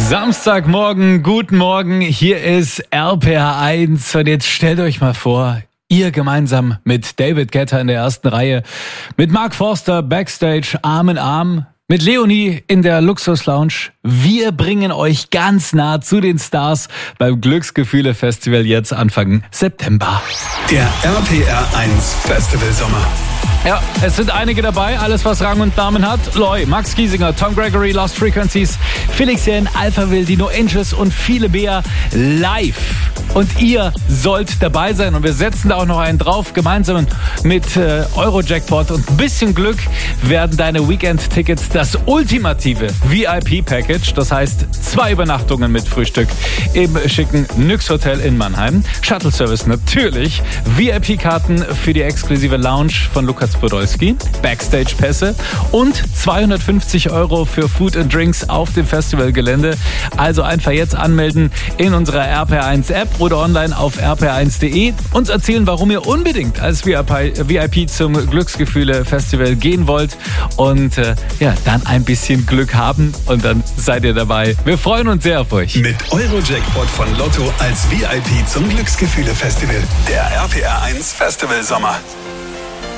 Samstagmorgen, guten Morgen, hier ist RPR 1 und jetzt stellt euch mal vor, ihr gemeinsam mit David Guetta in der ersten Reihe, mit Mark Forster backstage Arm in Arm, mit Leonie in der Luxus-Lounge. Wir bringen euch ganz nah zu den Stars beim Glücksgefühle-Festival jetzt Anfang September. Der RPR 1 Festival Sommer. Ja, es sind einige dabei, alles was Rang und Namen hat. Loy, Max Giesinger, Tom Gregory, Lost Frequencies, Felix Jähn, Alphaville, Dino Angels und viele mehr live. Und ihr sollt dabei sein und wir setzen da auch noch einen drauf. Gemeinsam mit Eurojackpot und ein bisschen Glück werden deine Weekend-Tickets das ultimative VIP-Package. Das heißt 2 Übernachtungen mit Frühstück im schicken Nyx Hotel in Mannheim. Shuttle-Service natürlich. VIP-Karten für die exklusive Lounge von Lukas Podolski. Backstage-Pässe und 250 € für Food and Drinks auf dem Festivalgelände. Also einfach jetzt anmelden in unserer RPR1-App oder online auf rpr1.de. Uns erzählen, warum ihr unbedingt als VIP zum Glücksgefühle-Festival gehen wollt und dann ein bisschen Glück haben und dann seid ihr dabei. Wir freuen uns sehr auf euch. Mit Eurojackpot von Lotto als VIP zum Glücksgefühle-Festival. Der RPR 1 Festival Sommer.